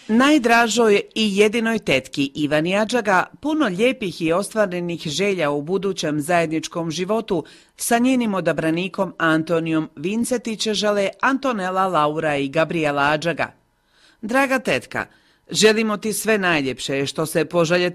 Najdražoj i jedinoj tetki Ivani Adžaga puno lijepih i ostvarenih želja u budućem zajedničkom životu sa njenim odabranikom Antonijom Vincetić žele Antonela, Laura i Gabriela Adžaga. Draga tetka, želimo ti sve najljepše što se poželjeti